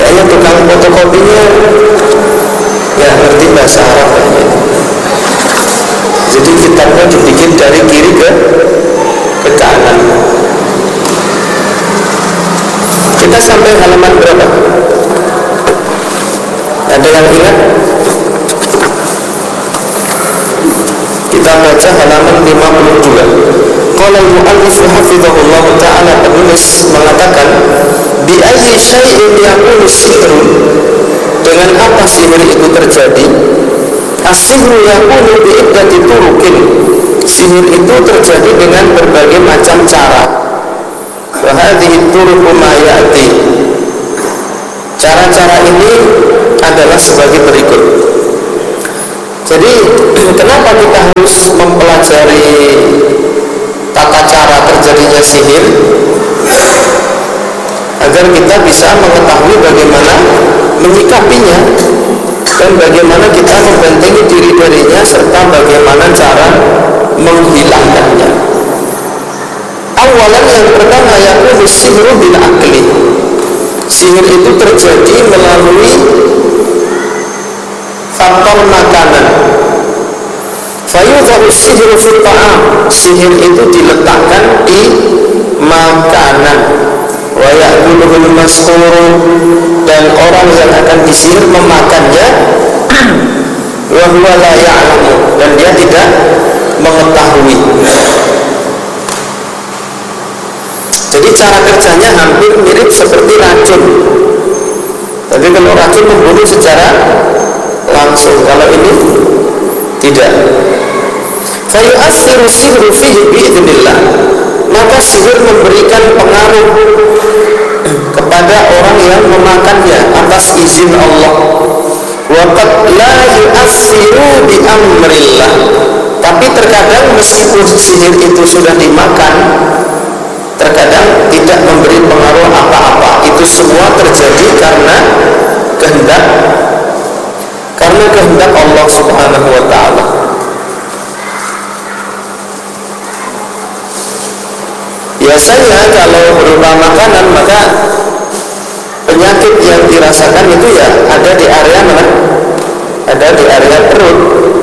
kayaknya tukang fotokopinya ya ngerti bahasa Arab kayaknya. Jadi kitabnya dibikin dari kiri ke kanan. Kita sampai halaman berapa? Ada yang ingat? Kita baca halaman 52. Qala al-mu'allif hafizahullah ta'ala, penulis mengatakan, bi ayyi syai'in yakunu sihru, dengan apa sihir itu terjadi? As-sihru yakunu bi iddati turukin, sihir itu terjadi dengan berbagai macam cara. Wa hadhihi turuqu ma ya'ti, cara-cara ini adalah sebagai berikut. Jadi kenapa kita harus mempelajari tata cara terjadinya sihir? Agar kita bisa mengetahui bagaimana menyikapinya dan bagaimana kita membentengi diri darinya, serta bagaimana cara menghilangkannya. Awalan, yang pertama, yakunu sihru bil akli, sihir itu terjadi melalui faktor makanan. Fayudha'u sihru fit ta'am, sihir itu diletakkan di makanan. Wa ya'kuluhul mas'hur, dan orang yang akan disihir memakannya. Wa huwa la ya'lamu, dan dia tidak mengetahui. Jadi cara kerjanya hampir mirip seperti racun. Tapi kalau racun membunuh secara langsung, kalau ini tidak. Fayu'athiru sihru fihi bi'idznillah, maka sihir memberikan pengaruh kepada orang yang memakannya atas izin Allah. Wa qad la yu'athiru bi amrillah, tapi terkadang meskipun sihir itu sudah dimakan, terkadang tidak memberi pengaruh apa-apa. Itu semua terjadi karena kehendak Allah Subhanahu wa ta'ala. Biasanya kalau berupa makanan, maka penyakit yang dirasakan itu ya ada di area mana? Ada di area perut.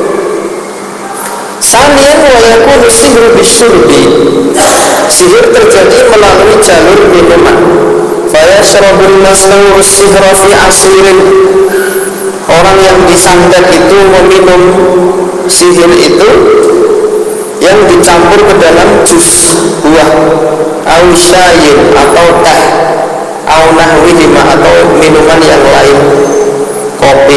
Saniyan wa yakunu sihru bisyurbi, sihir terjadi melalui jalur minuman. Fayashrabul mas'hur sihra fi asirin, orang yang disantet itu meminum sihir itu yang dicampur ke dalam jus buah, au syayin, atau teh, au nahwihima, atau minuman yang lain, kopi.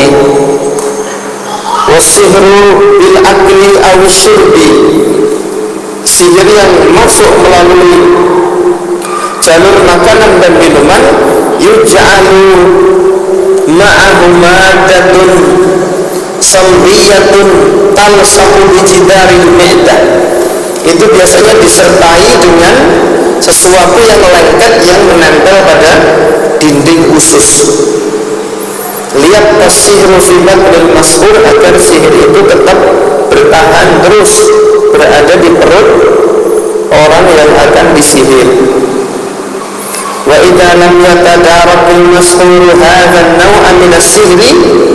Wasihru bil akli aw syurbi, sihir yang masuk melalui jalur makanan dan minuman, yuj'alu ma'ahu madatun salbiyatun talsaqu bijidaril mi'dah, itu biasanya disertai dengan sesuatu yang lengket yang menempel pada dinding usus. Lihat tasihru fi batnil mas'hur, agar sihir itu tetap bertahan terus berada di perut orang yang akan disihir. Wa idza lam yatadarakul mas'hur hadha an-naw'a min as-sihri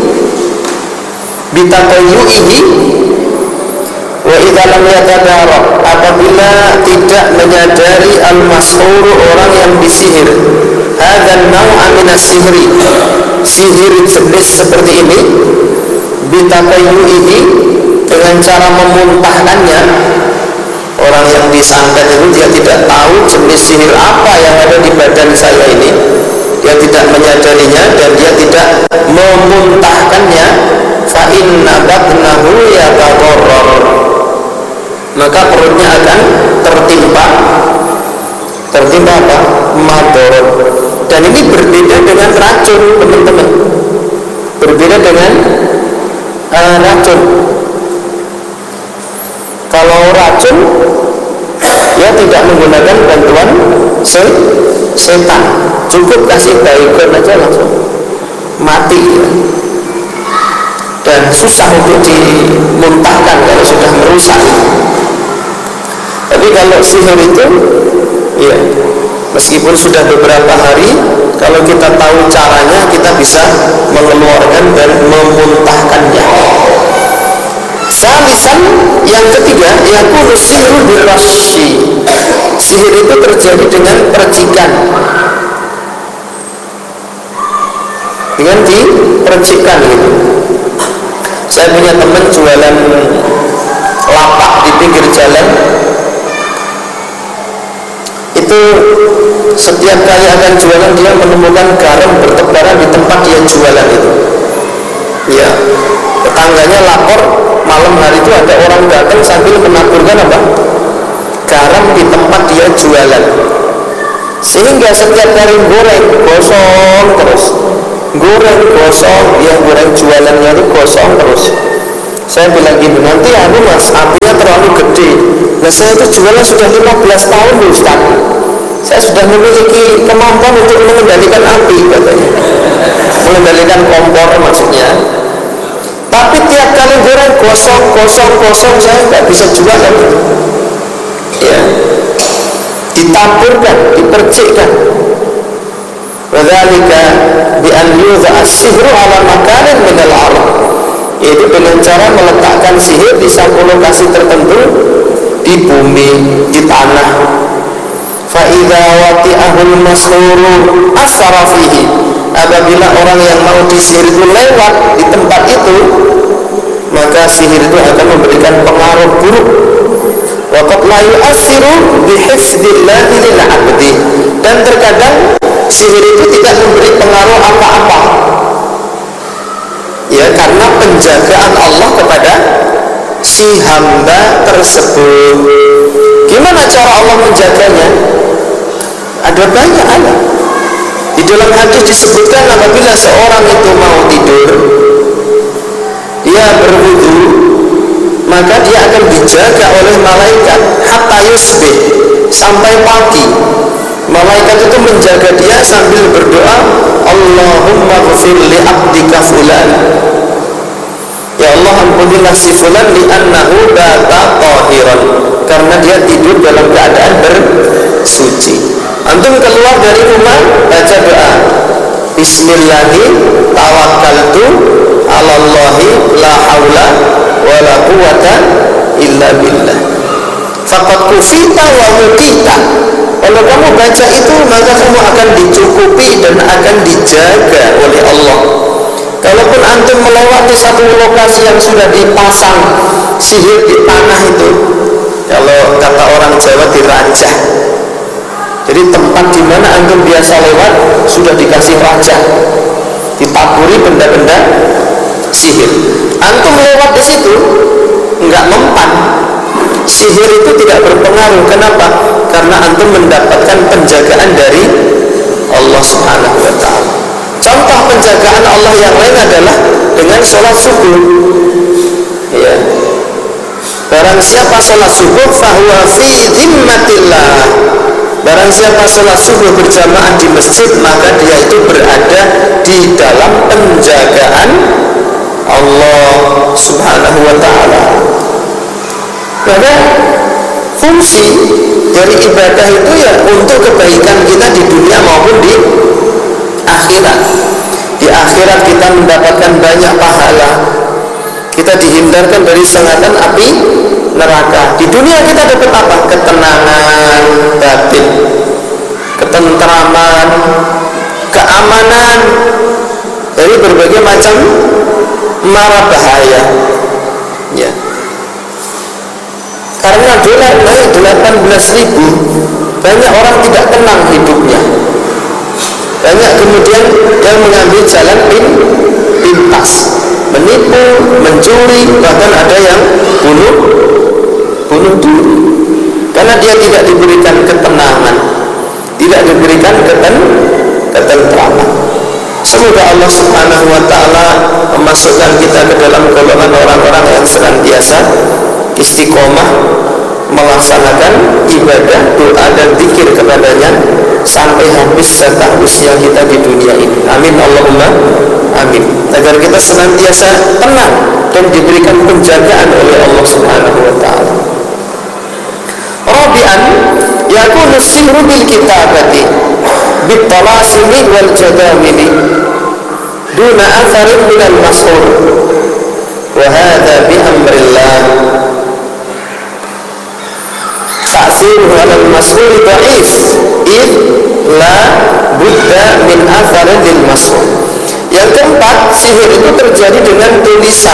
bitaqayyu'ihi, wa idza lam yatadarak, apabila tidak menyadari al-mas'hur, orang yang disihir, hadha an-naw'a min as-sihri, sihir jenis seperti ini, bitaqayyu'ihi, dengan cara memuntahkannya. Orang yang disantet itu dia tidak tahu jenis sihir apa yang ada di badan saya ini, dia tidak menyadarinya dan dia tidak memuntahkannya. Fa inna batnahu yatadarrar, maka perutnya akan tertimpa apa? Madorot. Dan ini berbeda dengan racun, teman-teman. Berbeda dengan racun. Kalau racun, ya tidak menggunakan bantuan setan, cukup kasih baygon aja langsung mati ya. Dan susah untuk dimuntahkan kalau sudah merusak. Tapi kalau sihir itu, ya meskipun sudah beberapa hari, kalau kita tahu caranya, kita yakunu sihru birasyi. Sihir itu terjadi dengan percikan, dengan dipercikan gitu. Saya punya teman jualan lapak di pinggir jalan. Itu setiap kali akan jualan dia menemukan garam bertebaran di tempat dia jualan itu. Ya, tetangganya lapor malam hari itu ada orang datang sambil menaburkan apa? Garam di tempat dia jualan. Sehingga setiap kali goreng gosong terus, goreng gosong, ya goreng jualannya itu gosong terus. Saya bilang gitu, nanti aku mas, apinya terlalu gede. Nah saya itu jualan sudah 15 tahun Ustaz. Saya sudah memiliki kemampuan untuk mengendalikan api katanya. Mengendalikan kompor maksudnya. Tapi tiap kali goreng gosong, saya nggak bisa jualan. Ya, ditaburkan, dipercikkan. Wadzalika bi an yudha as-sihru ala makanin min al-ardh. Yaitu dengan cara meletakkan sihir di satu lokasi tertentu di bumi, di tanah. Fa idza wati'ahul mashhuru asara fihi. Apabila orang yang mau disihir itu lewat di tempat itu, maka sihir itu akan memberikan pengaruh buruk. Wa qad la yu'assiru bi hifdzillahi lil 'abdi. Dan terkadang sihir itu tidak memberi pengaruh apa-apa. Ya, karena penjagaan Allah kepada si hamba tersebut. Gimana cara Allah menjaganya? Ada banyak ayat. Di dalam hadis disebutkan apabila seorang itu mau tidur, dia berwudu, maka dia akan dijaga oleh malaikat hatta yusbih, sampai pagi. Malaikat itu menjaga dia sambil berdoa, Allahumma ghfir li abdika fulan. Ya Allah, ampunilah si fulan li'annahu bata tahiran, karena dia tidur dalam keadaan bersuci. Antum keluar dari rumah, baca doa, Bismillahi tawakkaltu ala Allahi la haula wa la quwata illa billah. Faqad kufita wa mukita. Kalau kamu baca itu, maka kamu akan dicukupi dan akan dijaga oleh Allah. Kalaupun antum melewati satu lokasi yang sudah dipasang sihir di tanah itu, kalau kata orang Jawa dirajah. Jadi tempat di mana antum biasa lewat sudah dikasih rajah, ditaburi benda-benda sihir. Antum lewat di situ enggak mempan, sihir itu tidak berpengaruh. Kenapa? Karena antum mendapatkan penjagaan dari Allah Subhanahu wa ta'ala. Contoh penjagaan Allah yang lain adalah dengan sholat subuh. Ya. Barang siapa sholat subuh fahuwa fi dhimmatillah. Barang siapa sholat subuh berjamaah di masjid, maka dia itu berada di dalam penjagaan Allah Subhanahu wa ta'ala. Karena fungsi dari ibadah itu ya untuk kebaikan kita di dunia maupun di akhirat. Di akhirat kita mendapatkan banyak pahala, kita dihindarkan dari sengatan api neraka. Di dunia kita dapat apa? Ketenangan batin, ketentraman, keamanan dari berbagai macam mara bahaya. Ya. Karena dolar naik 18.000, banyak orang tidak tenang hidupnya. Banyak kemudian yang mengambil jalan pintas, menipu, mencuri, bahkan ada yang bunuh diri. Karena dia tidak diberikan ketenangan, tidak diberikan ketentraman. Semoga Allah Subhanahu wa ta'ala memasukkan kita ke dalam golongan orang-orang yang senantiasa istiqomah melaksanakan ibadah, doa dan zikir kepadanya sampai habis serta usia kita di dunia ini. Amin Allahumma amin. Agar kita senantiasa tenang dan diberikan penjagaan oleh Allah Subhanahu wa ta'ala. Rabi'an yakunu sihru bil kitabati bit talasimi wal jadawili duna atharin minal mashur wa hadha bi amrillah. ta'thiruhu 'alal mashhur dha'if id la budda min atharin lil mashhur. Yang keempat, sihir itu terjadi dengan tulisan,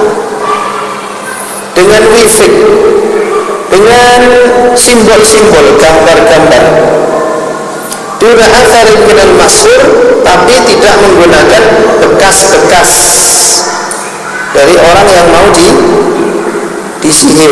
dengan wifik, dengan simbol-simbol, gambar-gambar. Duna atharin minal mashhur, tapi tidak menggunakan bekas-bekas dari orang yang mau disihir.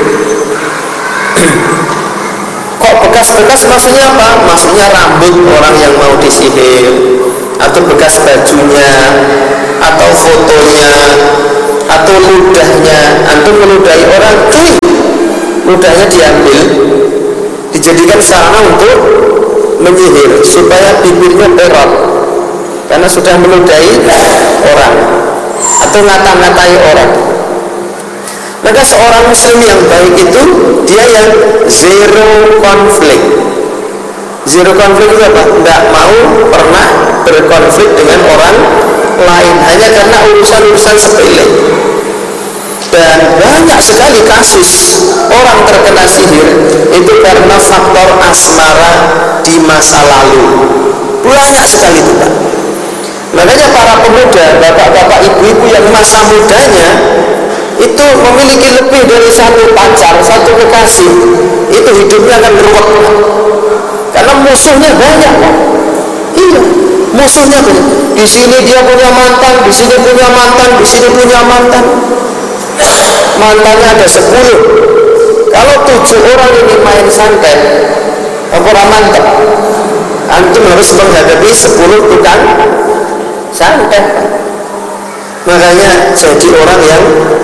Kok bekas-bekas maksudnya apa? Maksudnya rambut orang yang mau disihir, atau bekas bajunya, atau fotonya, atau ludahnya. Antum meludahi orang, ludahnya diambil, dijadikan sarana untuk menyihir supaya bibirnya berot karena sudah meludahi orang atau ngata-ngatai orang. Maka seorang muslim yang baik itu dia yang zero conflict. Zero conflict itu apa? Tidak mau pernah berkonflik dengan orang lain hanya karena urusan-urusan sepele. Dan banyak sekali kasus orang terkena sihir itu karena faktor asmara di masa lalu. Banyak sekali itu, Pak. Makanya para pemuda, bapak-bapak, ibu-ibu yang masa mudanya itu memiliki lebih dari satu pacar, satu kekasih, itu hidupnya akan ruwet, karena musuhnya banyak, Pak. Iya, musuhnya banyak. Di sini dia punya mantan, di sini punya mantan, di sini punya mantan. Mantannya ada 10. Kalau 7 orang ini main santet, orang mantap, antum harus menghadapi 10 tukang santet. Makanya jadi orang yang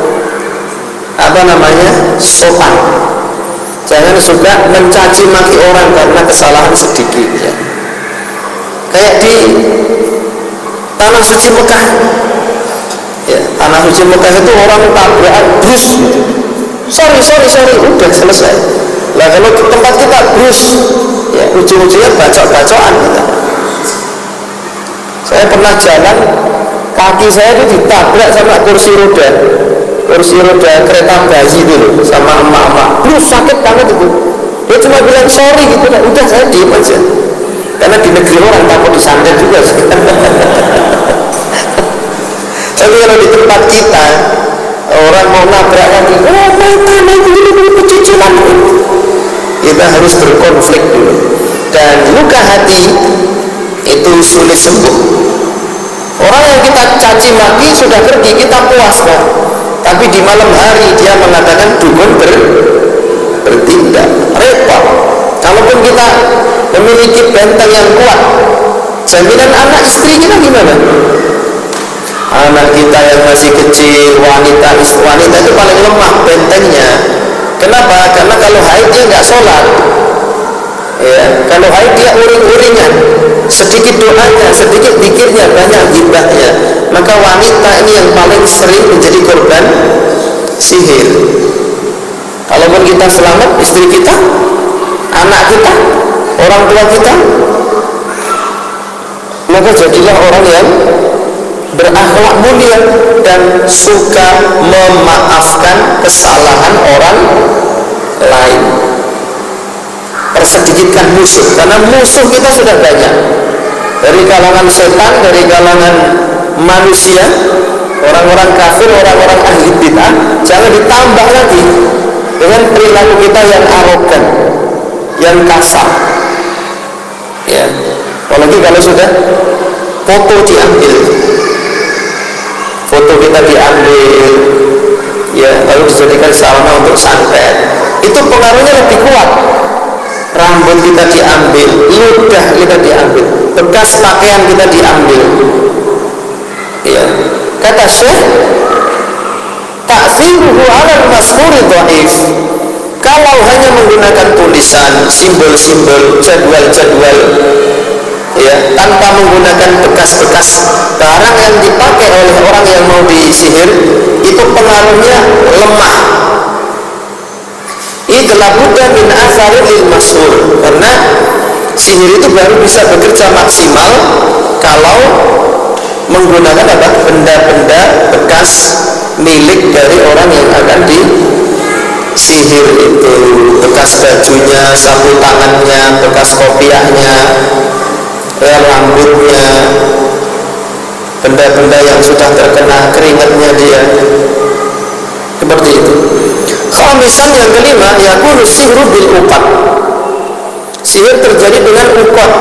sopan. Jangan suka mencaci maki orang karena kesalahan sedikit, ya. Kayak di tanah suci Mekah, ya, tanah suci Mekah itu orang tabrakan brus gitu. sorry udah selesai. Lah kalau tempat kita brus, ya ujung-ujungnya bacok-bacokan kita. Saya pernah jalan, kaki saya itu ditabrak sama kursi roda kereta bayi dulu sama emak-emak. Brus, sakit banget itu. Dia cuma bilang sorry gitu, udah saya diem aja. Karena di negeri orang takut disantet juga. Tapi kalau di tempat kita, orang mau nabrak kaki, pecuculan, kita harus berkonflik dulu. Dan luka hati itu sulit sembuh. Orang yang kita caci maki sudah pergi, kita puaskan. Tapi di malam hari dia mengatakan dukun bertindak, repot. Kalaupun kita memiliki benteng yang kuat, jaminan anak istri kita gimana? Anak kita yang masih kecil, wanita itu paling lemah bentengnya. Kenapa? Karena kalau haid dia nggak sholat, ya. Kalau haid dia uring-uringan, sedikit doanya, sedikit zikirnya, banyak gibahnya. Maka wanita ini yang paling sering menjadi korban sihir. Kalaupun kita selamat, istri kita, anak kita, orang tua kita, maka jadilah orang yang berakhlak mulia dan suka memaafkan kesalahan orang lain. Persedikitkan musuh, karena musuh kita sudah banyak, dari kalangan setan, dari kalangan manusia, orang-orang kafir, orang-orang ahli bid'ah. Jangan ditambah lagi dengan perilaku kita yang arogan, yang kasar, ya. Apalagi kalau sudah foto diambil, foto kita diambil, ya, lalu dijadikan sarana untuk santet, itu pengaruhnya lebih kuat. Rambut kita diambil, ludah kita diambil, bekas pakaian kita diambil, ya. Kata Syekh, ta'ziruhu 'alal mashhuri dhaif. Kalau hanya menggunakan tulisan, simbol-simbol, jadwal-jadwal, ya, tanpa menggunakan bekas-bekas barang yang dipakai oleh orang yang mau disihir, itu pengaruhnya lemah. Idla budda min atharin lil mashhur, karena sihir itu baru bisa bekerja maksimal kalau menggunakan apa? Benda-benda bekas milik dari orang yang akan sihir itu bekas bajunya, sapu tangannya, bekas kopiahnya, rambutnya, benda-benda yang sudah terkena keringatnya dia, seperti itu. Khamisan, yang kelima, yakunu sihru bil uqad. Sihir terjadi dengan uqad.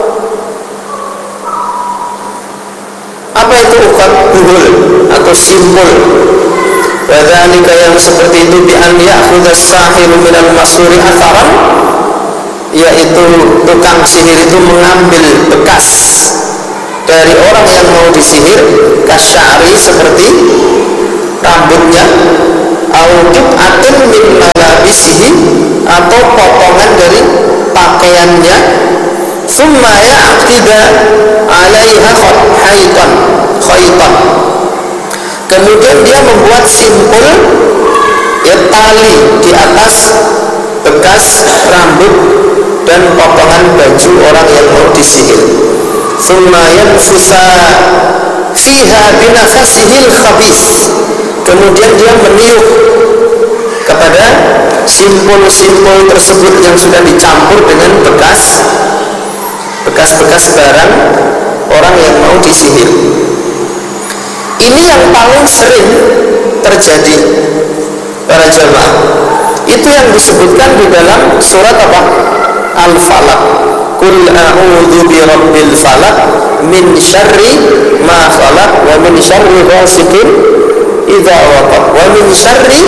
Apa itu uqad? Buhul atau simpul. Wadzalika, yang seperti itu, bi an ya'khudha as-sahiru minal masuri atharan, yaitu tukang sihir itu mengambil bekas dari orang yang mau disihir, kasyari, seperti rambutnya, au qit'atin min malabisihi, atau potongan dari pakaiannya, summa ya'qida 'alaiha khaytan, kemudian dia membuat simpul, ya, tali di atas bekas rambut dan potongan baju orang yang mau disihir. Summa yanfusa fiha binafasihil khabith, kemudian dia meniup kepada simpul-simpul tersebut yang sudah dicampur dengan bekas-bekas barang orang yang mau disihir. Ini yang paling sering terjadi para jamaah. Itu yang disebutkan di dalam surat apa? Al-Falaq. Qul a'udzu birabbil falaq min syarri ma khalaq wa min syarri ghasiqin idza waqab wa min syarri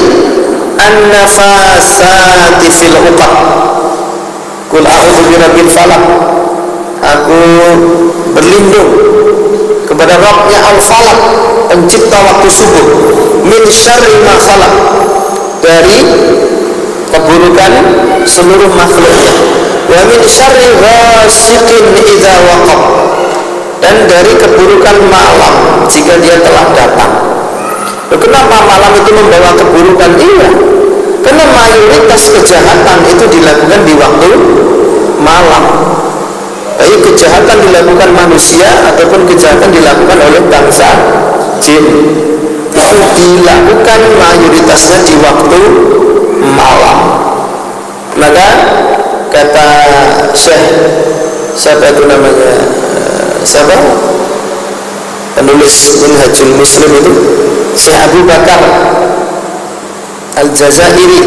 an-nafasati fil 'uqad. Qul a'udzu birabbil falaq. Aku berlindung kepada Rabbnya Al-Falaq, pencipta waktu subuh, min syarri ma khalaq, dari keburukan seluruh makhluknya, wa min syarri ghasiqin idza waqab, dan dari keburukan malam jika dia telah datang. Kenapa malam itu membawa keburukan? Iya, karena mayoritas kejahatan itu dilakukan di waktu malam. Baik kejahatan dilakukan manusia ataupun kejahatan dilakukan oleh bangsa jin, itu dilakukan mayoritasnya di waktu malam. Maka kata Syekh, siapa itu namanya, siapa penulis Minhajul Muslim itu, Syekh Abu Bakar Al-Jazairi,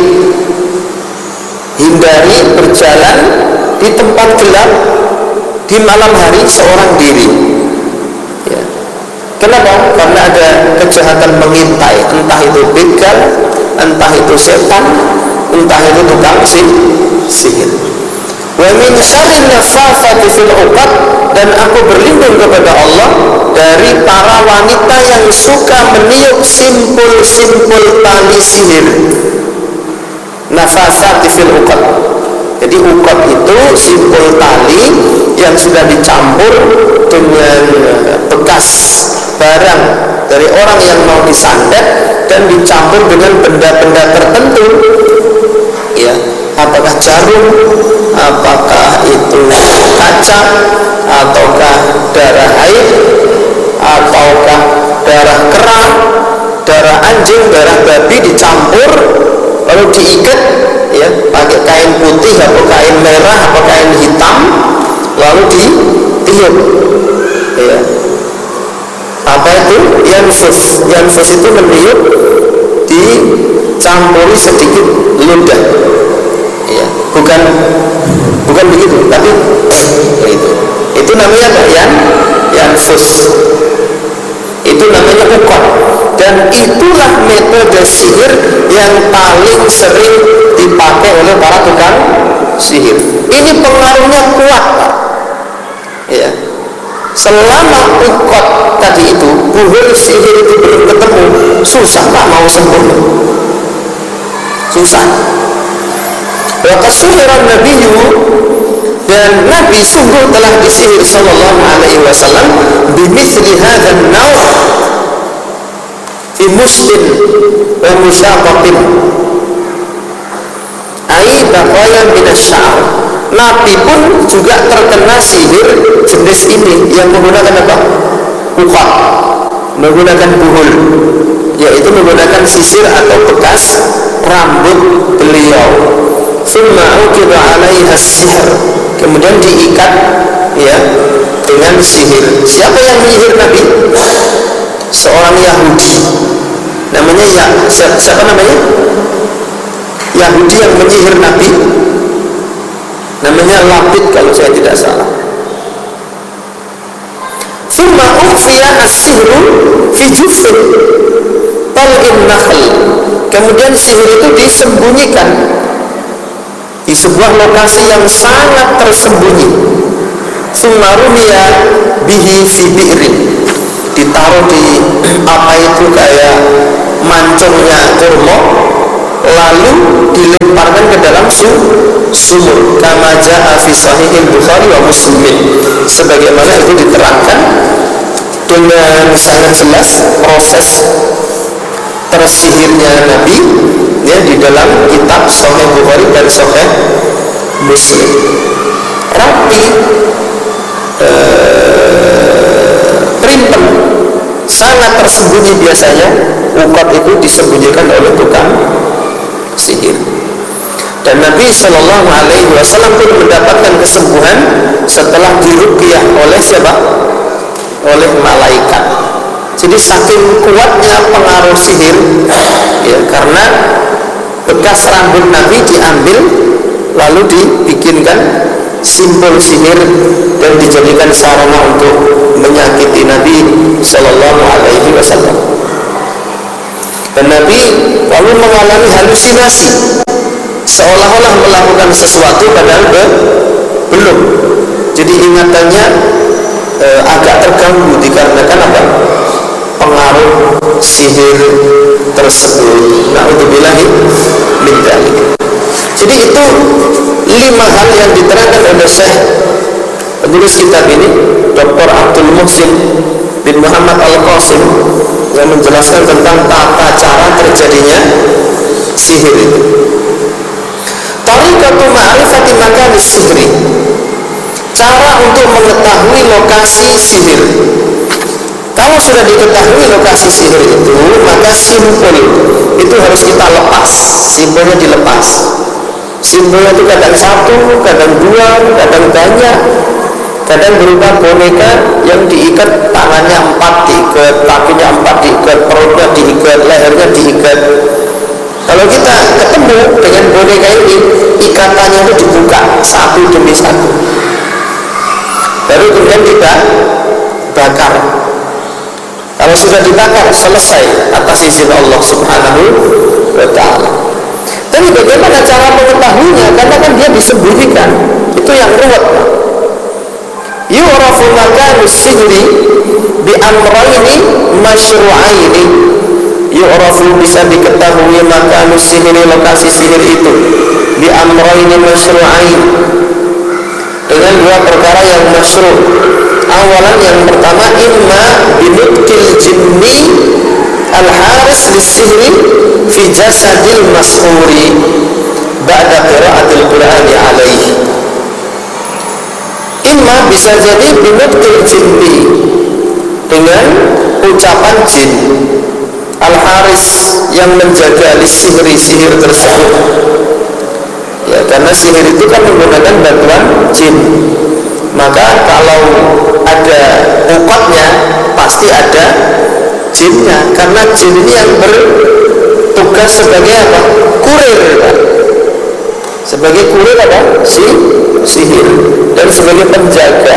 hindari berjalan di tempat gelap di malam hari seorang diri, ya. Kenapa? Karena ada kejahatan mengintai, entah itu begal, entah itu setan, entah itu tukang sihir. Wa min syarri nafathati fil 'uqad, dan aku berlindung kepada Allah dari para wanita yang suka meniup simpul-simpul tali sihir. Nafathati fil 'uqad. Jadi uqad itu simpul tali yang sudah dicampur dengan bekas barang dari orang yang mau disantet dan dicampur dengan benda-benda tertentu, ya, apakah jarum, apakah itu kaca, ataukah darah haid, ataukah darah kera, darah anjing, darah babi dicampur lalu diikat, ya, pakai kain putih atau kain merah atau kain hitam, lalu ditiup, ya. Apa itu? Yanfus itu meniup, dicampuri sedikit ludah, ya. Bukan begitu, tapi itu namanya apa? Yanfus. Itu namanya uqad. Dan itulah metode sihir yang paling sering dipakai oleh para tukang sihir. Ini pengaruhnya kuat, Pak. Ya. Selama uqad tadi itu, buhul sihir itu belum ketemu, susah Pak mau sempurna. Susah. Wa qasuhiran nabiyyu, dan Nabi sungguh telah disihir sallallahu alaihi wasallam bimithli hadzal naw' fi muslim wa musyaqatin ai baqayan minasy-sya'r. Nabi pun juga terkena sihir jenis ini yang menggunakan apa? Uqad, menggunakan buhul, yaitu menggunakan sisir atau bekas rambut beliau. Thumma uqida 'alaiha sihr, kemudian diikat ya dengan sihir. Siapa yang menyihir Nabi? Seorang Yahudi. Namanya ya, siapa namanya? Yahudi yang menyihir Nabi. Namanya Labid kalau saya tidak salah. Thumma ukhfiya as-sihru fi jufrin tal'in nakhl. Kemudian sihir itu disembunyikan di sebuah lokasi yang sangat tersembunyi. Thumma rumiya bihi fi bi'rin, ditaruh di apa itu kayak mancungnya kurma, lalu dilemparkan ke dalam sumur. Kama jaa fi sahihil Bukhari wa Muslim, sebagaimana itu diterangkan dengan sangat jelas proses tersihirnya Nabi ya di dalam kitab Sahih Bukhari dan Sahih Muslim. Rapi, rimpen, sangat tersembunyi biasanya. Uqad itu disembunyikan oleh tukang sihir. Dan Nabi Shallallahu Alaihi Wasallam pun mendapatkan kesembuhan setelah diruqyah oleh siapa? Oleh malaikat. Jadi saking kuatnya pengaruh sihir ya, karena bekas rambut Nabi diambil lalu dibikinkan simbol sihir dan dijadikan sarana untuk menyakiti Nabi Shallallahu Alaihi Wasallam. Dan Nabi lalu mengalami halusinasi, seolah-olah melakukan sesuatu padahal belum. Jadi ingatannya agak terganggu dikarenakan apa? Pengaruh sihir tersebut. Na'udzubillahi min dzalik. Jadi itu 5 hal yang diterangkan oleh Syekh penulis kitab ini, Dr. Abdul Muhsin bin Muhammad Al-Qasim, yang menjelaskan tentang tata cara terjadinya sihir itu. Tariqatu ma'rifati makani sihri, cara untuk mengetahui lokasi sihir. Kalau sudah diketahui lokasi sihir itu, maka simpul itu harus kita lepas. Simpulnya dilepas. Simpulnya itu kadang 1, kadang 2, kadang banyak. Kadang berupa boneka yang diikat, tangannya 4 diikat, kakinya 4 diikat, perutnya diikat, lehernya diikat. Kalau kita ketemu dengan boneka ini, ikatannya itu dibuka satu demi satu. Baru kemudian kita bakar. Kalau sudah dibakar, selesai atas izin Allah Subhanahu wa ta'ala. Tapi bagaimana cara mengetahuinya? Karena kan dia disembunyikan. Itu yang ruwet. Yu'rafu makanu sihri bi amrayni masyru'aini. Yu'rafu, bisa diketahui makanu sihri, lokasi sihir itu, bi amrayni masyru'ain, dengan 2 perkara yang masyru'. Awalan, yang pertama, imma binuktil jinni al-haris lis-sihri fi jasadil mashuri ba'da qira'atil Qur'ani alaihi. Imma, bisa jadi binuktil jinni, dengan ucapan jin al-haris yang menjaga lis-sihri, sihir tersebut ya, karena sihir itu kan menggunakan bantuan jin. Maka kalau ada uqadnya pasti ada jinnya, karena jin ini yang bertugas sebagai apa? Kurir, kan? Sebagai kurir apa? Sihir, dan sebagai penjaga.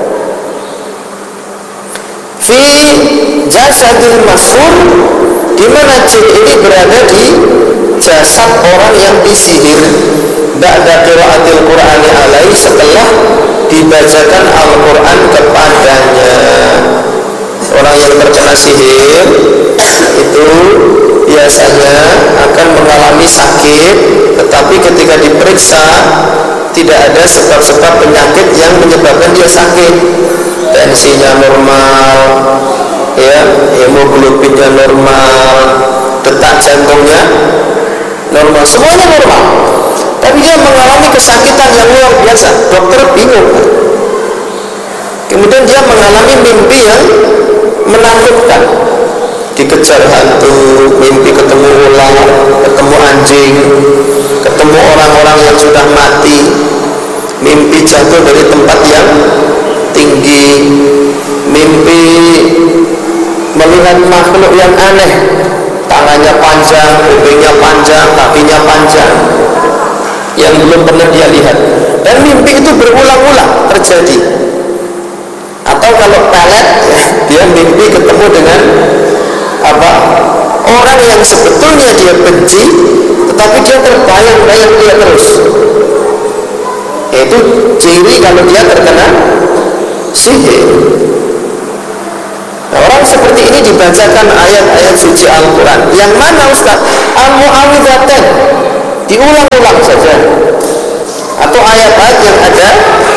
Fi jasadil mashur, di mana jin ini berada di jasad orang yang disihir. Ba'da qira'atil Qur'ani alaihi, setelah dibacakan Al-Quran kepadanya. Orang yang terkena sihir itu biasanya akan mengalami sakit, tetapi ketika diperiksa tidak ada sebab-sebab penyakit yang menyebabkan dia sakit. Tensinya normal ya, hemoglobinnya normal, detak jantungnya normal, semuanya normal. Tapi dia mengalami kesakitan yang luar biasa. Dokter bingung. Kemudian dia mengalami mimpi yang menakutkan. dikejar hantu, mimpi ketemu ular, ketemu anjing, ketemu orang-orang yang sudah mati, mimpi jatuh dari tempat yang tinggi, mimpi melihat makhluk yang aneh, tangannya panjang, kupingnya panjang, kakinya panjang, yang belum pernah dia lihat. Dan mimpi itu berulang-ulang terjadi. Atau kalau pelet, dia mimpi ketemu dengan orang yang sebetulnya dia benci, tetapi dia terbayang-bayang dia terus. Itu ciri kalau dia terkena sihir. Nah, orang seperti ini dibacakan ayat-ayat suci Al-Quran. Yang mana Ustaz? Al-Mu'awwidzatain, diulang-ulang saja. Atau ayat-ayat yang ada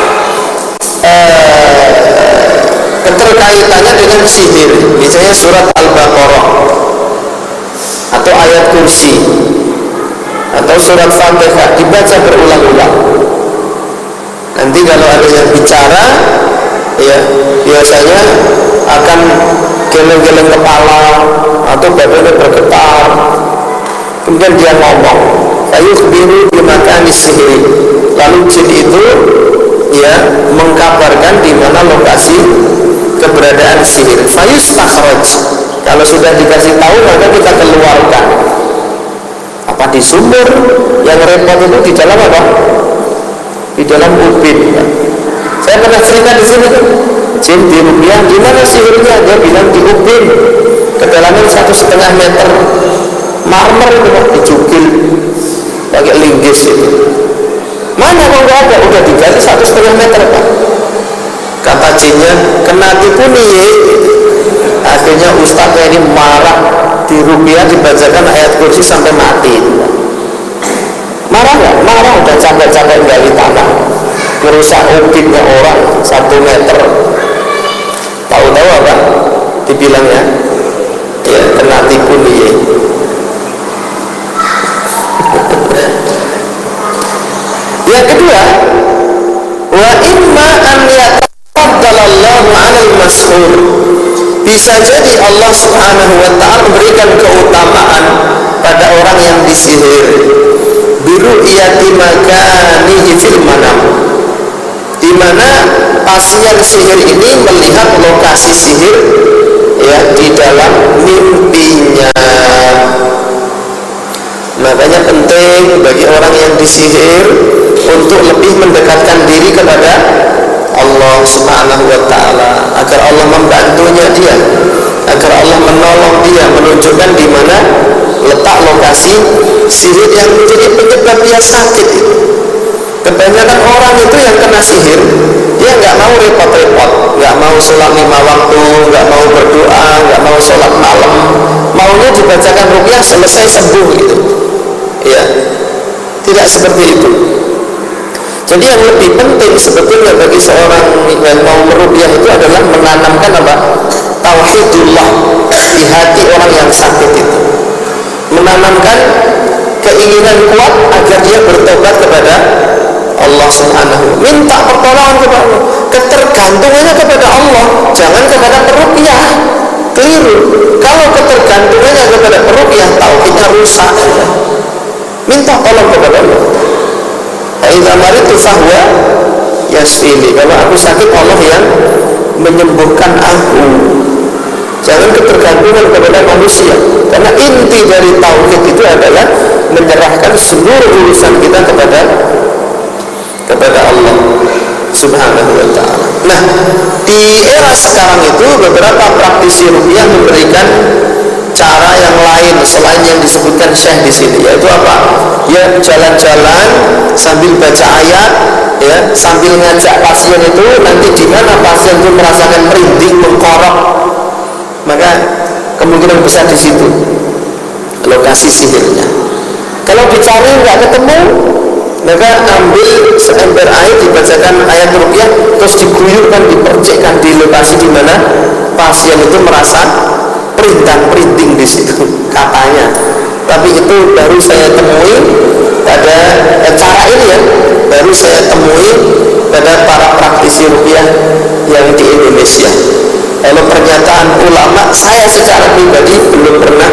keterkaitannya dengan sihir, misalnya surat Al-Baqarah atau ayat kursi atau surat Fatihah, dibaca berulang-ulang. Nanti kalau ada yang bicara, ya biasanya akan geleng-geleng kepala atau badannya bergetar. Kemudian dia ngomong, "Fayukhbiru bimakani sihri." Lalu jin itu ya mengkabarkan di mana lokasi keberadaan sihir. Fayustakhraj. Kalau sudah dikasih tahu maka kita keluarkan. Apa di sumber? Yang repot itu di dalam apa? Di dalam ubin. Saya pernah cerita di sini tuh. Jin di rupiah, di mana sihirnya? Dia bilang di ubin. Kedalaman 1,5 meter. Marmer itu dicukil pakai linggis itu. Mana kalau nggak ada? Udah digali 1,5 meter Pak. Kata jinnya, kena tipu nih. Akhirnya ustadznya ini marah, di rupiah dibacakan ayat kursi sampai mati. Marah nggak? Marah, udah capek-capek gali tanah, merusak ubinnya orang 1 meter. Tahu-tahu apa? Dibilangnya, ya kena tipu nih. Yang kedua, wa imma an yatafaddalallahu 'alal mashhur. Bisa jadi Allah Subhanahu wa taala memberikan keutamaan pada orang yang disihir. Biru'yati makanihi fil manam. Di mana pasien sihir ini melihat lokasi sihir ya di dalam mimpinya. Makanya penting bagi orang yang disihir untuk lebih mendekatkan diri kepada Allah Subhanahu wa taala, agar Allah membantunya dia, agar Allah menolong dia, menunjukkan di mana letak lokasi sihir yang menjadi penyebab dia sakit itu. Kebanyakan orang itu yang kena sihir, dia nggak mau repot-repot, nggak mau sholat 5 waktu, nggak mau berdoa, nggak mau sholat malam, maunya dibacakan ruqyah selesai sembuh gitu. Ya, tidak seperti itu. Jadi yang lebih penting sebetulnya bagi seorang yang mau meruqyah itu adalah menanamkan apa? Tauhidullah di hati orang yang sakit itu. Menanamkan keinginan kuat agar dia bertobat kepada Allah Subhanahu. Minta pertolongan kepada Allah. Ketergantungannya kepada Allah, jangan kepada peruqyah. Keliru. Kalau ketergantungannya kepada peruqyah, tauhidnya rusak. Minta tolong kepada Allah. Idza maritu fahuwa yasfini. Kalau aku sakit, Allah yang menyembuhkan aku. Jangan ketergantungan kepada manusia. Karena inti dari tauhid itu adalah menyerahkan seluruh urusan kita kepada Allah Subhanahu wa taala. Nah, di era sekarang itu beberapa praktisi ruqyah memberikan cara yang lain selain yang disebutkan Syekh di sini, yaitu apa? Ya jalan-jalan sambil baca ayat, ya sambil ngajak pasien itu, nanti di mana pasien itu merasakan merinding, mengkorok, maka kemungkinan besar di situ lokasi sihirnya. Kalau dicari nggak ketemu, maka ambil seember air, dibacakan ayat ruqyah, terus diguyurkan, dipercikkan di lokasi di mana pasien itu merasa perintah-perinting di situ katanya. Tapi itu baru saya temui pada cara ini ya, baru saya temui pada para praktisi ruqyah yang di Indonesia. Kalau pernyataan ulama, saya secara pribadi belum pernah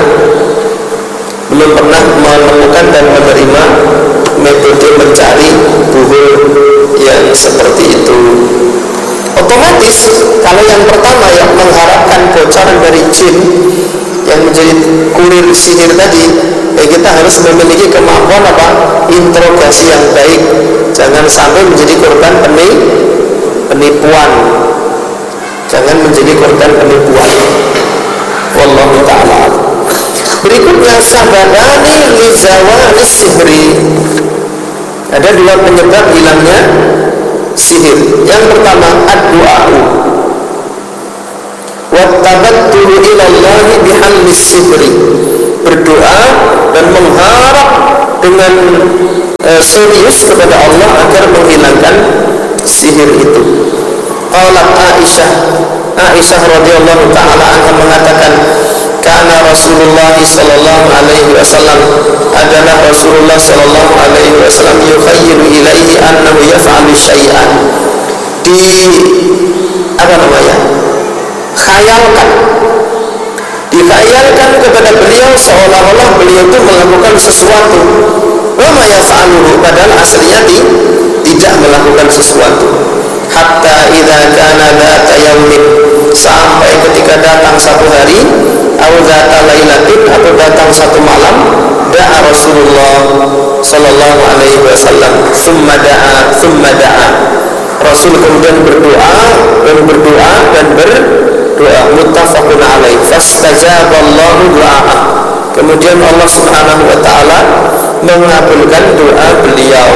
menemukan dan menerima metode mencari buhul yang seperti itu. Otomatis kalau yang pertama yang mengharapkan bocoran dari jin yang menjadi kurir sihir tadi, kita harus memiliki kemampuan interogasi yang baik, jangan sampai menjadi korban penipuan, jangan menjadi korban penipuan. Wallahu ta'ala. Berikutnya sababani li zawali sihri. Ada dua penyebab hilangnya sihir. Yang pertama ad-du'a'u wa tabattulu ila Allah bihalli sihri. Berdoa dan mengharap dengan serius kepada Allah agar menghilangkan sihir itu. Qalat Aisyah radhiyallahu taala anha mengatakan, karena Rasulullah sallallahu alaihi wasallam adalah Rasulullah sallallahu alaihi wasallam yukhayyilu ilaihi annahu yaf'alu syai'an. Dikhayalkan kepada beliau seolah-olah beliau itu melakukan sesuatu. Wa ma yaf'aluhu, padahal aslinya tidak melakukan sesuatu. Hatta idza kana dzata yaumin, sampai ketika datang satu hari, atau dzata lailatin, atau datang satu malam, da'a Rasulullah sallallahu alaihi wasallam, thumma da'a. Rasul kemudian berdoa, muttafaqun alaih. Fastajaballahu du'a'ah. Kemudian Allah Subhanahu wa taala mengabulkan doa beliau.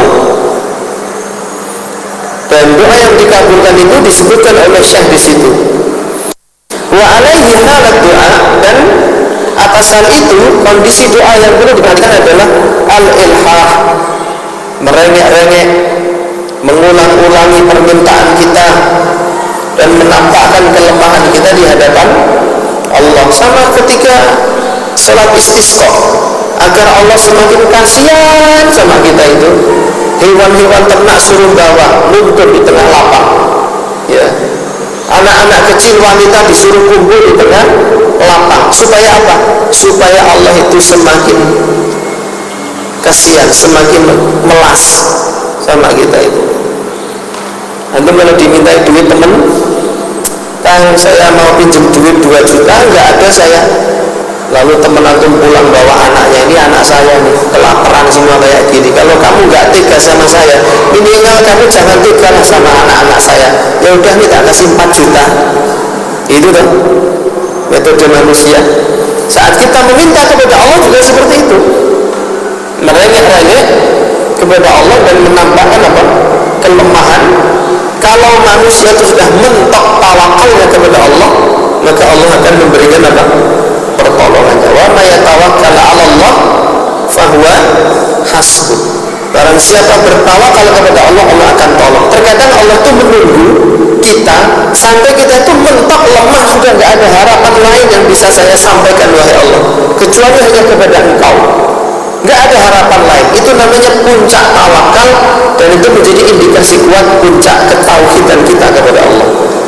Dan doa yang dikabulkan itu disebutkan oleh Syekh di situ. Wa alaihi halat doa, dan atas hal itu kondisi doa yang perlu diperhatikan adalah al-ilhah, merengek-rengek, mengulang-ulangi permintaan kita dan menampakkan kelemahan kita di hadapan Allah. Sama ketika salat istisqa, agar Allah semakin kasihan sama kita itu. Hewan-hewan ternak suruh bawa lumpur di tengah lapang, ya. Anak-anak kecil wanita disuruh kumpul di tengah lapang. Supaya apa? Supaya Allah itu semakin kasihan, semakin melas sama kita itu. Antum kalau dimintai duit teman, Kang saya mau pinjam duit 2 juta, enggak ada saya. Lalu teman antum pulang bawa anaknya, ini anak saya nih, kelaparan semua kayak gini. Kalau kamu nggak tega sama saya, minimal kamu jangan tega sama anak-anak saya. Ya udah nih tak kasih 4 juta. Itu tuh metode manusia. Saat kita meminta kepada Allah juga seperti itu, merengek-rengek kepada Allah dan menampakkan kelemahan. Kalau manusia itu sudah mentok tawakalnya kepada Allah, maka Allah akan memberikan pertolongannya. Wa may yatawakkal 'ala Allah fahuwa hasbuh. Barang siapa bertawakal kepada Allah, Allah akan tolong. Terkadang Allah itu menunggu kita sampai kita itu mentok lemah, sudah tidak ada harapan lain yang bisa saya sampaikan wahai Allah kecuali hanya kepada Engkau. Tidak ada harapan lain. Itu namanya puncak tawakal, dan itu menjadi indikasi kuat puncak ketauhidan kita kepada Allah.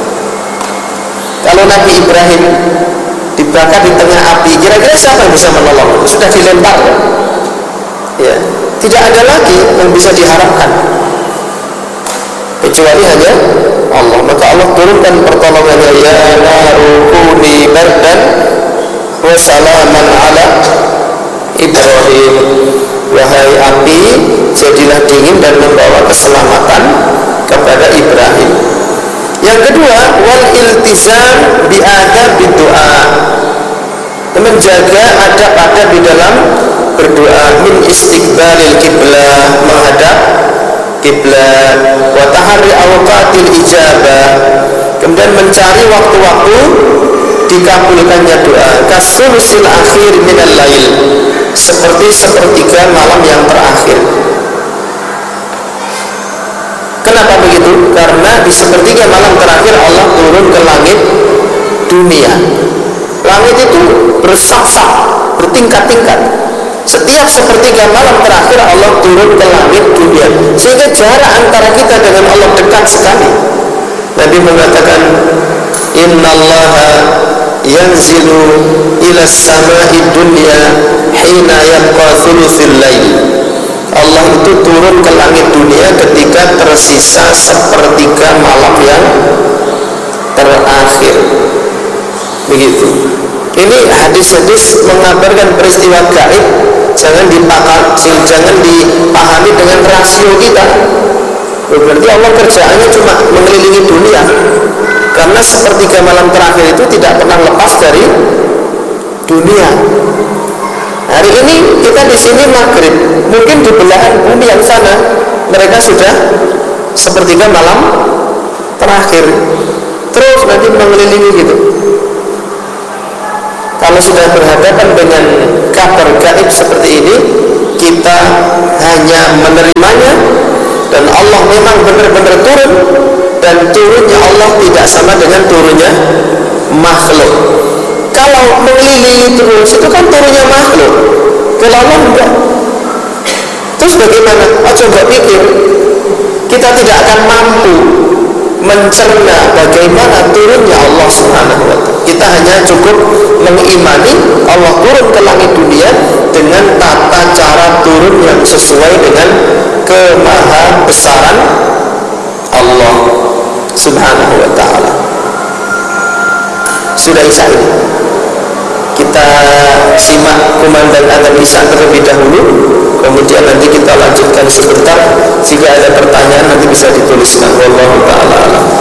Kalau Nabi Ibrahim dibakar di tengah api, kira-kira siapa yang bisa menolong? Sudah dilempar, ya. Tidak ada lagi yang bisa diharapkan kecuali hanya Allah. Maka Allah turunkan pertolongannya, ya naru kuni bardan wa salaman ala Ibrahim. Wahai api, jadilah dingin dan membawa keselamatan kepada Ibrahim. Yang kedua, wal iltizam bi adab doa, menjaga adab-adab di dalam berdoa. Min istiqbalil kiblah, menghadap kiblat. Wa tahari awqatil ijabah, kemudian mencari waktu-waktu dikabulkannya doa. Kasulusil akhir minal lail, seperti sepertiga malam yang terakhir. Kenapa begitu? Karena di sepertiga malam terakhir Allah turun ke langit dunia. Langit itu bersaf-saf, bertingkat-tingkat. Setiap sepertiga malam terakhir Allah turun ke langit dunia, sehingga jarak antara kita dengan Allah dekat sekali. Nabi mengatakan, innallaha yanzilu ila samai dunya hina yabqa thuluthil lail. Allah itu turun ke langit dunia ketika tersisa sepertiga malam yang terakhir. Begitu. Ini hadis-hadis mengabarkan peristiwa gaib. Jangan dipahami dengan rasio kita. Berarti Allah kerjaannya cuma mengelilingi dunia. Karena sepertiga malam terakhir itu tidak pernah lepas dari dunia. Hari ini kita di sini maghrib, mungkin di belahan bumi yang sana mereka sudah sepertiga malam terakhir. Terus nanti mengelilingi gitu. Kalau sudah berhadapan dengan kabar gaib seperti ini, kita hanya menerimanya, dan Allah memang benar-benar turun, dan turunnya Allah tidak sama dengan turunnya makhluk. Kalau mengelilingi terus itu kan turunnya makhluk, kalau Allah enggak. Terus bagaimana? Coba pikir, kita tidak akan mampu mencerna bagaimana turunnya Allah Subhanahu wa ta'ala. Kita hanya cukup mengimani Allah turun ke langit dunia dengan tata cara turun yang sesuai dengan kemahabesaran Allah Subhanahu wa ta'ala. Sudah isya ini, kita simak kumandang adzan isya terlebih dahulu, kemudian nanti kita lanjutkan sebentar. Jika ada pertanyaan nanti bisa dituliskan. Wallahu ta'ala alam.